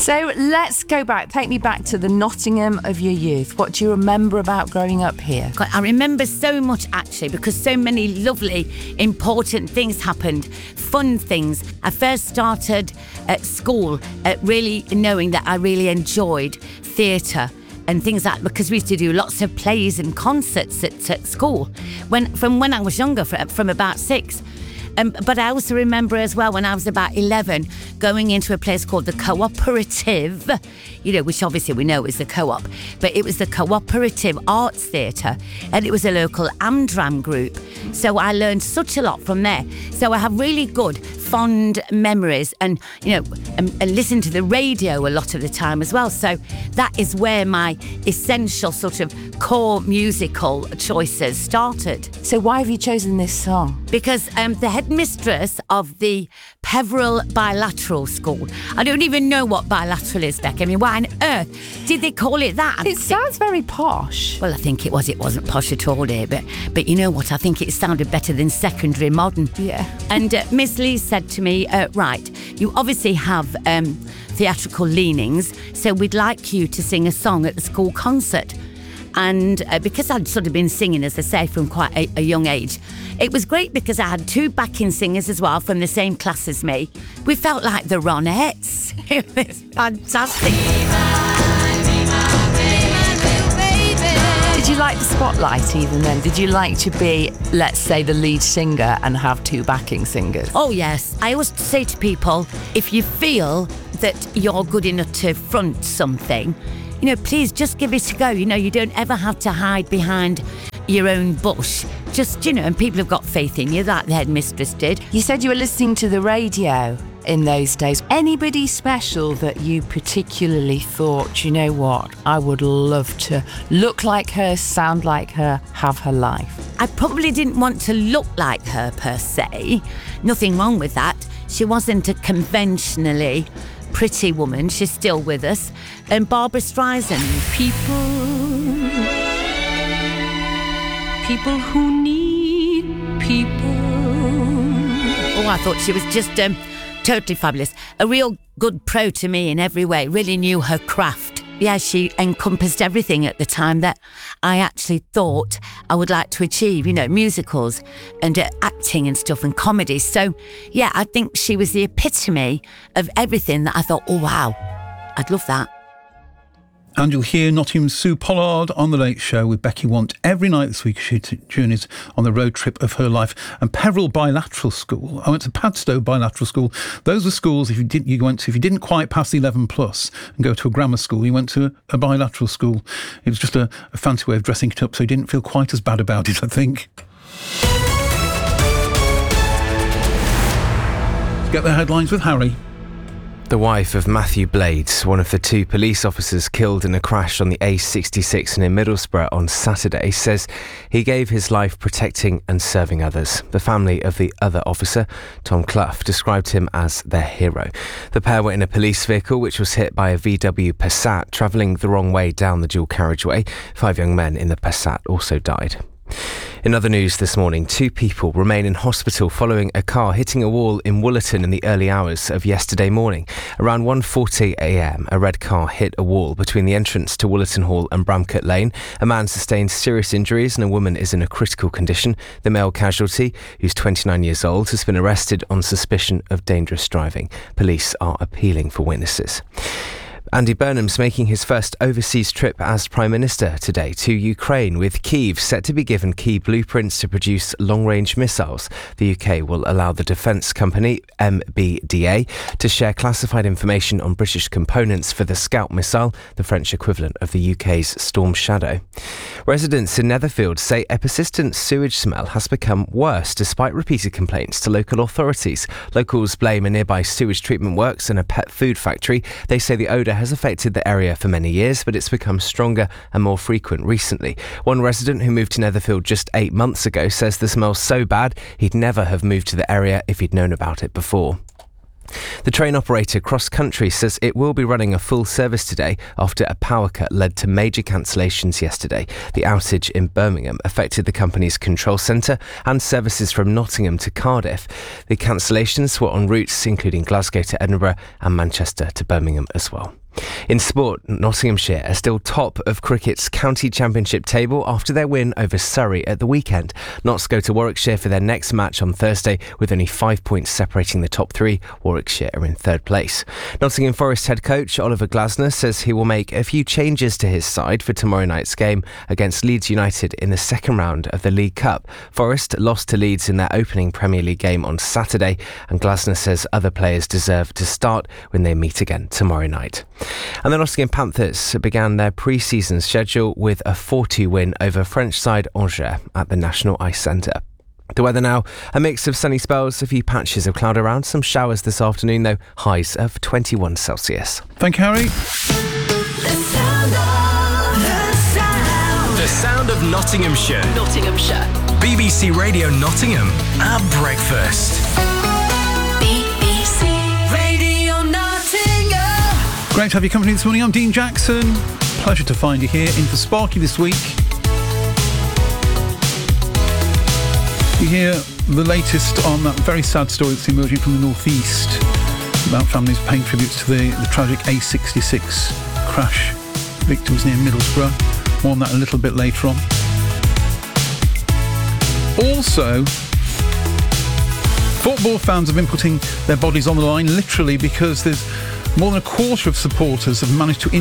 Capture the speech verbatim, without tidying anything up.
So let's go back. Take me back to the Nottingham of your youth. What do you remember about growing up here? I remember so much, actually, because so many lovely, important things happened, fun things. I first started at school at really knowing that I really enjoyed theatre and things like, because we used to do lots of plays and concerts at, at school when from when I was younger, from, from about six. Um, but I also remember as well when I was about eleven going into a place called the Cooperative, you know, which obviously we know is the Co-op, but it was the Cooperative Arts Theatre, and it was a local Amdram group. So I learned such a lot from there. So I have really good, fond memories, and, you know, and, and listen to the radio a lot of the time as well. So that is where my essential sort of core musical choices started. So why have you chosen this song? Because um, the headmistress of the Peveril Bilateral School, I don't even know what bilateral is, Beck. I mean, why on earth did they call it that? It sounds very posh. Well, I think it was. It wasn't posh at all, dear. But, but you know what? I think it sounded better than secondary modern. Yeah. And uh, Miss Lee said to me, uh, right, you obviously have um, theatrical leanings, so we'd like you to sing a song at the school concert. And uh, because I'd sort of been singing, as I say, from quite a, a young age, it was great because I had two backing singers as well from the same class as me. We felt like the Ronettes. It was fantastic. Did you like the spotlight even then? Did you like to be, let's say, the lead singer and have two backing singers? Oh, yes. I always say to people, if you feel that you're good enough to front something, you know, please just give it a go. You know, you don't ever have to hide behind your own bush. Just, you know, and people have got faith in you, like the headmistress did. You said you were listening to the radio in those days. Anybody special that you particularly thought, you know what, I would love to look like her, sound like her, have her life? I probably didn't want to look like her per se. Nothing wrong with that. She wasn't a conventionally pretty woman. She's still with us. And Barbara Streisand. People, people who need people. Oh, I thought she was just um, totally fabulous. A real good pro to me in every way. Really knew her craft. Yeah, she encompassed everything at the time that I actually thought I would like to achieve, you know, musicals and uh, acting and stuff and comedy. So, yeah, I think she was the epitome of everything that I thought, oh, wow, I'd love that. And you'll hear Nottingham's Sue Pollard on The Late Show with Becky Want every night this week. She t- journeys on the road trip of her life. And Peveril Bilateral School. I went to Padstow Bilateral School. Those were schools, if you didn't, you went to, if you didn't quite pass the eleven plus and go to a grammar school, you went to a, a bilateral school. It was just a, a fancy way of dressing it up, so you didn't feel quite as bad about it, I think. Let's get the headlines with Harry. The wife of Matthew Blades, one of the two police officers killed in a crash on the A sixty-six near Middlesbrough on Saturday, says he gave his life protecting and serving others. The family of the other officer, Tom Clough, described him as their hero. The pair were in a police vehicle which was hit by a V W Passat travelling the wrong way down the dual carriageway. Five young men in the Passat also died. In other news this morning, two people remain in hospital following a car hitting a wall in Woollerton in the early hours of yesterday morning. Around one forty a.m, a red car hit a wall between the entrance to Woollerton Hall and Bramcote Lane. A man sustained serious injuries and a woman is in a critical condition. The male casualty, who's twenty-nine years old, has been arrested on suspicion of dangerous driving. Police are appealing for witnesses. Andy Burnham's making his first overseas trip as Prime Minister today to Ukraine, with Kyiv set to be given key blueprints to produce long-range missiles. The U K will allow the defence company M B D A to share classified information on British components for the Scout missile, the French equivalent of the U K's Storm Shadow. Residents in Netherfield say a persistent sewage smell has become worse despite repeated complaints to local authorities. Locals blame a nearby sewage treatment works and a pet food factory. They say the odour has affected the area for many years, but it's become stronger and more frequent recently. One resident who moved to Netherfield just eight months ago says the smell's so bad he'd never have moved to the area if he'd known about it before. The train operator Cross Country says it will be running a full service today after a power cut led to major cancellations yesterday. The outage in Birmingham affected the company's control centre and services from Nottingham to Cardiff. The cancellations were on routes including Glasgow to Edinburgh and Manchester to Birmingham as well. In sport, Nottinghamshire are still top of cricket's county championship table after their win over Surrey at the weekend. Notts go to Warwickshire for their next match on Thursday with only five points separating the top three. Warwickshire are in third place. Nottingham Forest head coach Oliver Glasner says he will make a few changes to his side for tomorrow night's game against Leeds United in the second round of the League Cup. Forest lost to Leeds in their opening Premier League game on Saturday, and Glasner says other players deserve to start when they meet again tomorrow night. And the Nottingham Panthers began their pre-season schedule with a four two win over French side Angers at the National Ice Centre. The weather now, a mix of sunny spells, a few patches of cloud around, some showers this afternoon though, highs of twenty-one Celsius. Thank you, Harry. The sound of, the sound. The sound of Nottinghamshire. Nottinghamshire. B B C Radio Nottingham at breakfast. B B C Radio Nottingham. Great to have your company this morning. I'm Dean Jackson. Pleasure to find you here in for Sparky this week. You hear the latest on that very sad story that's emerging from the northeast about families paying tributes to the, the tragic A sixty-six crash victims near Middlesbrough. More on that a little bit later on. Also, football fans have been putting their bodies on the line literally because there's more than a quarter of supporters have managed to